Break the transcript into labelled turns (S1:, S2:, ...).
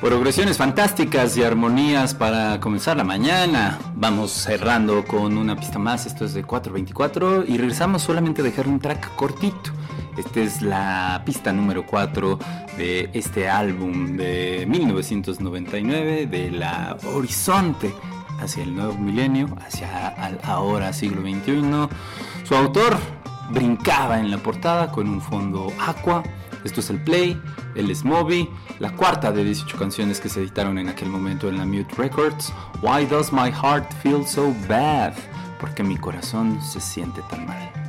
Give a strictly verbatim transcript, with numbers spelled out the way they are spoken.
S1: Progresiones fantásticas y armonías para comenzar la mañana. Vamos cerrando con una pista más. Esto es de cuatro veinticuatro y regresamos solamente a dejar un track cortito. Esta es la pista número cuatro de este álbum de mil novecientos noventa y nueve, de la Horizonte hacia el nuevo milenio, hacia el ahora siglo veintiuno. Su autor brincaba en la portada con un fondo aqua. Esto es el Play, él es Moby, la cuarta de dieciocho canciones que se editaron en aquel momento en la Mute Records. Why does my heart feel so bad? Porque mi corazón se siente tan mal.